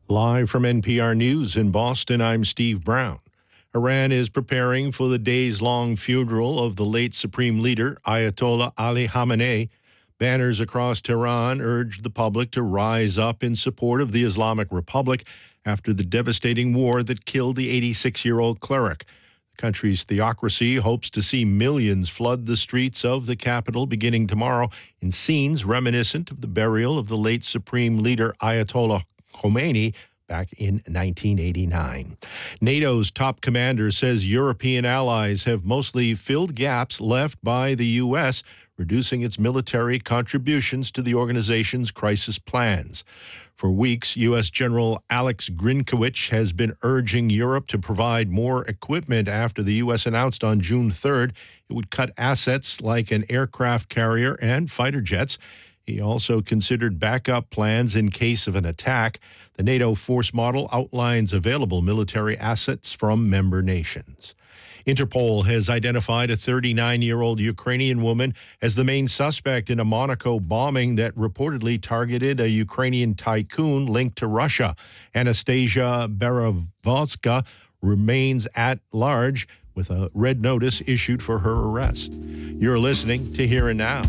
Live from NPR News in Boston, I'm Steve Brown. Iran is preparing for the days-long funeral of the late Supreme Leader, Ayatollah Ali Khamenei. Banners across Tehran urged the public to rise up in support of the Islamic Republic after the devastating war that killed the 86-year-old cleric. The country's theocracy hopes to see millions flood the streets of the capital beginning tomorrow in scenes reminiscent of the burial of the late Supreme Leader Ayatollah Khomeini back in 1989. NATO's top commander says European allies have mostly filled gaps left by the U.S., reducing its military contributions to the organization's crisis plans. For weeks, U.S. General Alex Grynkewicz has been urging Europe to provide more equipment after the U.S. announced on June 3rd it would cut assets like an aircraft carrier and fighter jets. He also considered backup plans in case of an attack. The NATO force model outlines available military assets from member nations. Interpol has identified a 39-year-old Ukrainian woman as the main suspect in a Monaco bombing that reportedly targeted a Ukrainian tycoon linked to Russia. Anastasia Berevoska remains at large with a red notice issued for her arrest. You're listening to Here and Now.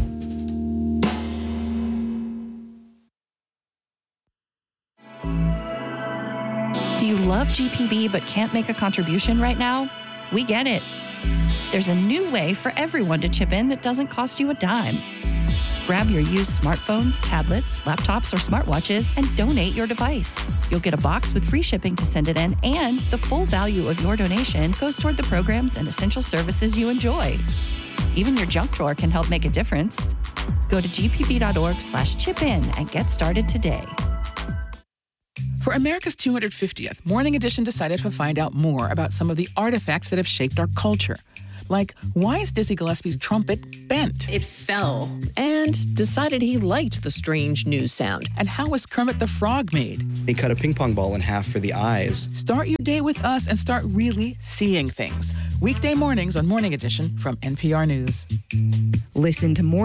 Do you love GPB but can't make a contribution right now? We get it. There's a new way for everyone to chip in that doesn't cost you a dime. Grab your used smartphones, tablets, laptops, or smartwatches and donate your device. You'll get a box with free shipping to send it in, and the full value of your donation goes toward the programs and essential services you enjoy. Even your junk drawer can help make a difference. Go to gpb.org/chip-in and get started today. For America's 250th, Morning Edition decided to find out more about some of the artifacts that have shaped our culture. Like, why is Dizzy Gillespie's trumpet bent? It fell and decided he liked the strange new sound. And how was Kermit the Frog made? He cut a ping pong ball in half for the eyes. Start your day with us and start really seeing things. Weekday mornings on Morning Edition from NPR News. Listen to more